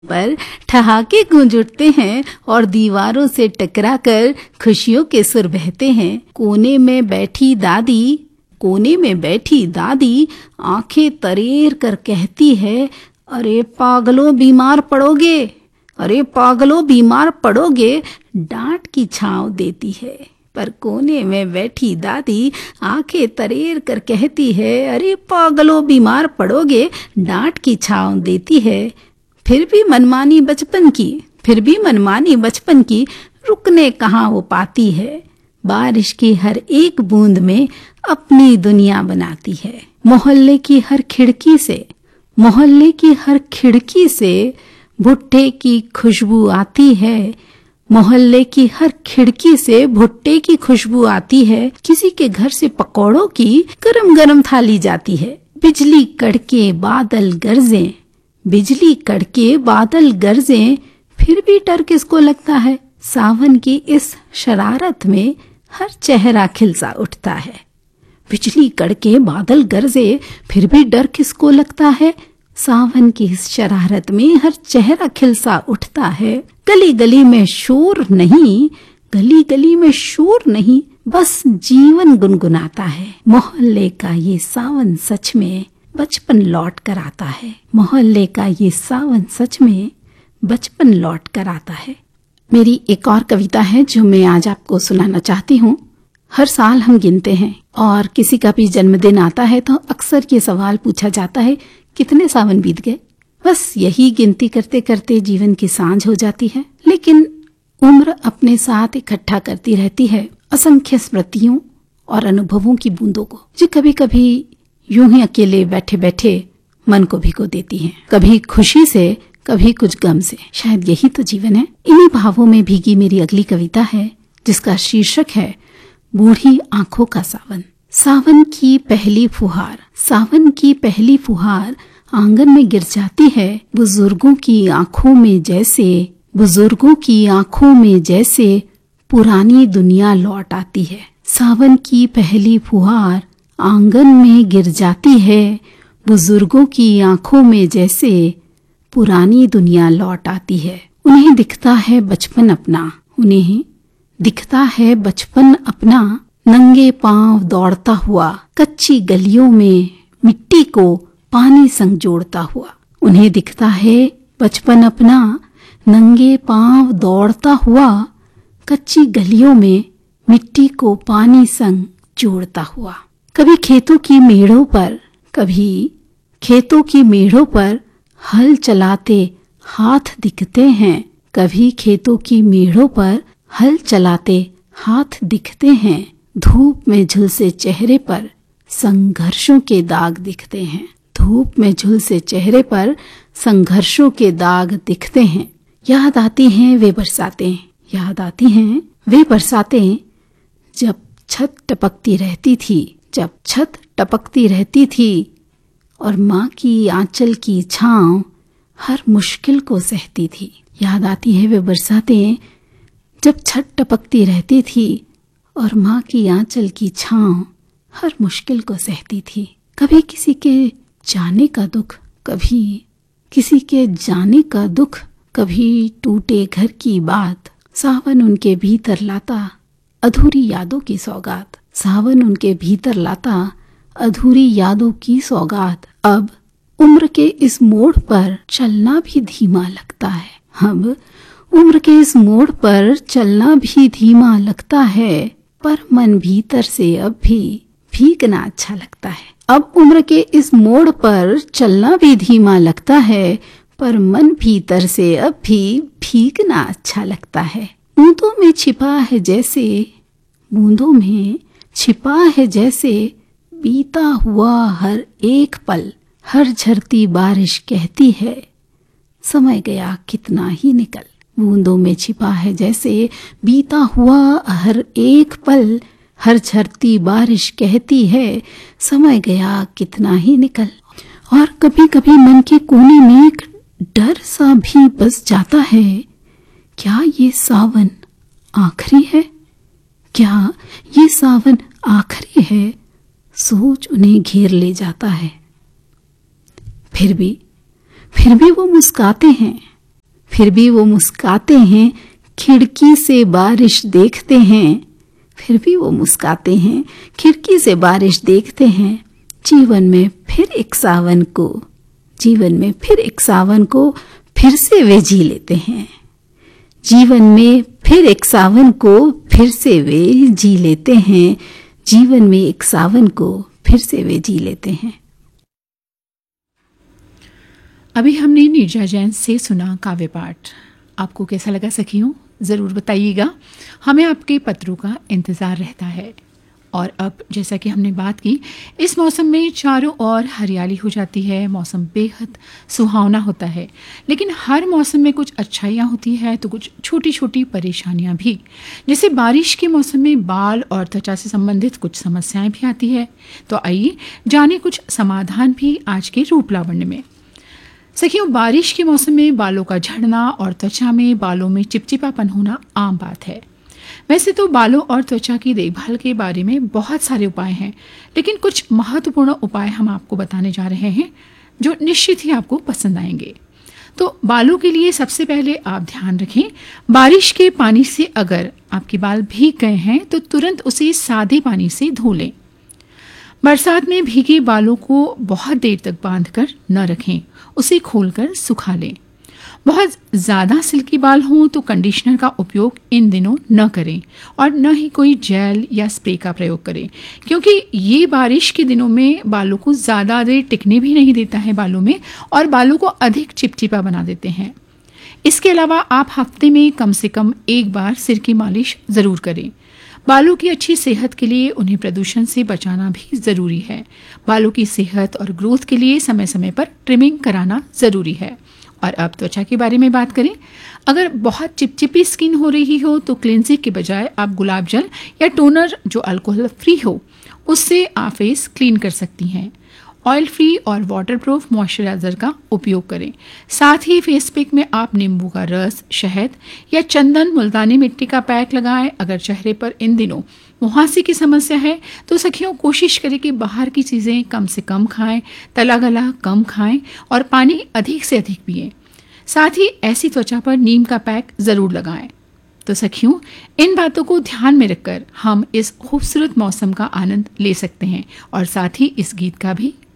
पर ठहाके गूंज उठते हैं और दीवारों से टकराकर खुशियों के सुर बहते हैं। कोने में बैठी दादी आंखें तरेर कर कहती है, अरे पागलों बीमार पड़ोगे। डांट की छांव देती है। पर कोने में बैठी दादी आंखें तरेर कर कहती है, अरे पागलों बीमार पड़ोगे। डांट की छांव देती है। फिर भी मनमानी बचपन की रुकने कहाँ वो पाती है। बारिश की हर एक बूंद में अपनी दुनिया बनाती है। मोहल्ले की हर खिड़की से भुट्टे की खुशबू आती है। किसी के घर से पकौड़ों की गरम थाली जाती है। बिजली कड़के बादल गरजे, फिर भी डर किसको लगता है। सावन की इस शरारत में हर चेहरा खिलसा उठता है। बिजली कड़के बादल गरजे, फिर भी डर किसको लगता है। सावन की इस शरारत में हर चेहरा खिलसा उठता है। गली गली में शोर नहीं, बस जीवन गुनगुनाता है। मोहल्ले का ये सावन सच में बचपन लौट कर आता है। मेरी एक और कविता है जो मैं आज आपको सुनाना चाहती हूँ। हर साल हम गिनते हैं और किसी का भी जन्मदिन आता है तो अक्सर ये सवाल पूछा जाता है, कितने सावन बीत गए। बस यही गिनती करते करते जीवन की सांझ हो जाती है। लेकिन उम्र अपने साथ इकट्ठा करती रहती है असंख्य स्मृतियों और अनुभवों की बूंदों को, जो कभी कभी यूं ही अकेले बैठे बैठे मन को भिगो देती हैं। कभी खुशी से, कभी कुछ गम से। शायद यही तो जीवन है। इन्हीं भावों में भीगी मेरी अगली कविता है, जिसका शीर्षक है बूढ़ी आंखों का सावन। सावन की पहली फुहार आंगन में गिर जाती है। बुजुर्गों की आंखों में जैसे पुरानी दुनिया लौट आती है। सावन की पहली फुहार आंगन में गिर जाती है। बुजुर्गों की आंखों में जैसे पुरानी दुनिया लौट आती है। उन्हें दिखता है बचपन अपना नंगे पांव दौड़ता हुआ, कच्ची गलियों में मिट्टी को पानी संग जोड़ता हुआ। उन्हें दिखता है बचपन अपना नंगे पांव दौड़ता हुआ, कच्ची गलियों में मिट्टी को पानी संग जोड़ता हुआ। कभी खेतों की मेड़ों पर हल चलाते हाथ दिखते हैं। धूप में झुलसे चेहरे पर संघर्षों के दाग दिखते हैं। याद आती हैं वे बरसातें जब छत टपकती रहती थी और माँ की आंचल की छांव हर मुश्किल को सहती थी। याद आती है वे बरसातें जब छत टपकती रहती थी और माँ की आंचल की छांव हर मुश्किल को सहती थी। कभी किसी के जाने का दुख, कभी टूटे घर की बात। सावन उनके भीतर लाता अधूरी यादों की सौगात। अब उम्र के इस मोड़ पर चलना भी धीमा लगता है। पर मन भीतर से अब भी भीगना अच्छा लगता है। अब उम्र के इस मोड़ पर चलना भी धीमा लगता है, पर मन भीतर से अब भी भीगना अच्छा लगता है। बूंदों में छिपा है जैसे बीता हुआ हर एक पल। हर झरती बारिश कहती है, समय गया कितना ही निकल। बूंदों में छिपा है जैसे बीता हुआ हर एक पल। हर झरती बारिश कहती है, समय गया कितना ही निकल। और कभी कभी मन के कोने में एक डर सा भी बस जाता है, क्या ये सावन आखिरी है। सोच उन्हें घेर ले जाता है। फिर भी वो मुस्काते हैं। फिर भी वो मुस्काते हैं, खिड़की से बारिश देखते हैं। फिर भी वो मुस्काते हैं, खिड़की से बारिश देखते हैं। जीवन में फिर एक सावन को, जीवन में फिर एक सावन को फिर से वे जी लेते हैं। जीवन में फिर एक सावन को फिर से वे जी लेते हैं। जीवन में एक सावन को फिर से वे जी लेते हैं। अभी हमने नीरजा जैन से सुना काव्य पाठ। आपको कैसा लगा सखियों, ज़रूर बताइएगा। हमें आपके पत्रों का इंतज़ार रहता है। और अब जैसा कि हमने बात की, इस मौसम में चारों ओर हरियाली हो जाती है, मौसम बेहद सुहावना होता है। लेकिन हर मौसम में कुछ अच्छाइयाँ होती है तो कुछ छोटी छोटी परेशानियाँ भी। जैसे बारिश के मौसम में बाल और त्वचा से संबंधित कुछ समस्याएं भी आती है। तो आइए जाने कुछ समाधान भी आज के रूप लावण्य में। सखियों, बारिश के मौसम में बालों का झड़ना और त्वचा में बालों में चिपचिपापन होना आम बात है। वैसे तो बालों और त्वचा की देखभाल के बारे में बहुत सारे उपाय हैं, लेकिन कुछ महत्वपूर्ण उपाय हम आपको बताने जा रहे हैं जो निश्चित ही आपको पसंद आएंगे। तो बालों के लिए सबसे पहले आप ध्यान रखें, बारिश के पानी से अगर आपके बाल भीग गए हैं तो तुरंत उसे सादे पानी से धो लें। बरसात में भीगे बालों को बहुत देर तक बांधकर न रखें, उसे खोलकर सुखा लें। बहुत ज़्यादा सिल्की बाल हों तो कंडीशनर का उपयोग इन दिनों न करें और न ही कोई जेल या स्प्रे का प्रयोग करें, क्योंकि ये बारिश के दिनों में बालों को ज़्यादा देर टिकने भी नहीं देता है बालों में, और बालों को अधिक चिपचिपा बना देते हैं। इसके अलावा आप हफ्ते में कम से कम एक बार सिर की मालिश ज़रूर करें। बालों की अच्छी सेहत के लिए उन्हें प्रदूषण से बचाना भी ज़रूरी है। बालों की सेहत और ग्रोथ के लिए समय समय पर ट्रिमिंग कराना ज़रूरी है। और अब त्वचा के बारे में बात करें, अगर बहुत चिपचिपी स्किन हो रही हो तो क्लिनजिंग के बजाय आप गुलाब जल या टोनर जो अल्कोहल फ्री हो उससे आप फेस क्लीन कर सकती हैं। ऑयल फ्री और वाटरप्रूफ मॉइस्चराइजर का उपयोग करें। साथ ही फेस पैक में आप नींबू का रस, शहद या चंदन, मुल्तानी मिट्टी का पैक लगाएं। अगर चेहरे पर इन दिनों मुहासे की समस्या है तो सखियों कोशिश करें कि बाहर की चीज़ें कम से कम खाएं, तला गला कम खाएं और पानी अधिक से अधिक पिएं। साथ ही ऐसी त्वचा पर नीम का पैक ज़रूर लगाएं। तो सखियों, इन बातों को ध्यान में रखकर हम इस खूबसूरत मौसम का आनंद ले सकते हैं और साथ ही इस गीत का भी